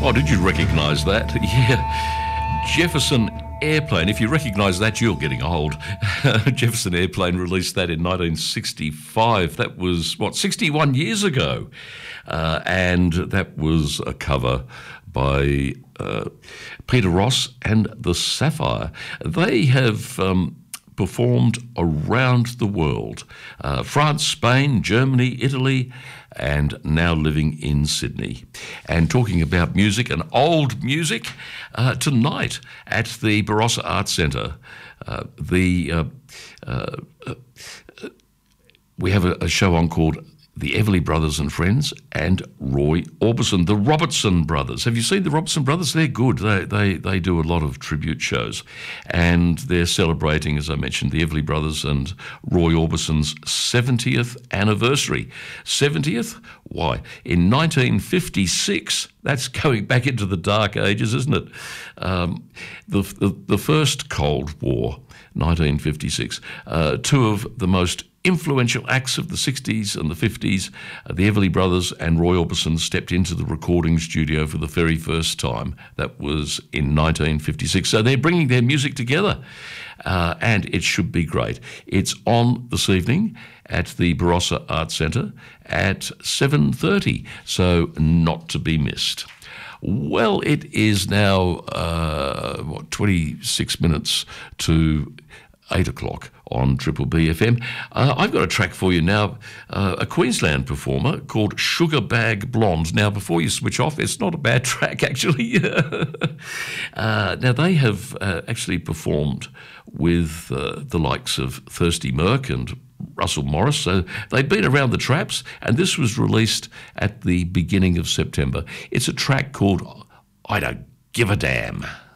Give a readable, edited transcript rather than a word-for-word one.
Oh, did you recognise that? Yeah. Jefferson Airplane. If you recognise that, you're getting old. Jefferson Airplane released that in 1965. That was, 61 years ago. And that was a cover by Peter Ross and the Sapphire. They have performed around the world. France, Spain, Germany, Italy, and now living in Sydney. And talking about music and old music, tonight at the Barossa Arts Centre, we have a show on called The Everly Brothers and Friends and Roy Orbison, the Robertson Brothers. Have you seen the Robertson Brothers? They're good. They do a lot of tribute shows. And they're celebrating, as I mentioned, the Everly Brothers and Roy Orbison's 70th anniversary. 70th? Why? In 1956. That's going back into the dark ages, isn't it? The first Cold War, 1956. Two of the most influential acts of the 60s and the 50s, the Everly Brothers and Roy Orbison stepped into the recording studio for the very first time. That was in 1956. So they're bringing their music together, and it should be great. It's on this evening at the Barossa Arts Centre at 7:30, so not to be missed. Well, it is now, 26 minutes to 8 o'clock on Triple B FM. I've got a track for you now, a Queensland performer called Sugar Bag Blonde. Now, before you switch off, it's not a bad track, actually. Now, they have actually performed with the likes of Thirsty Merc and Russell Morris, so they've been around the traps, and this was released at the beginning of September. It's a track called I Don't Give a Damn.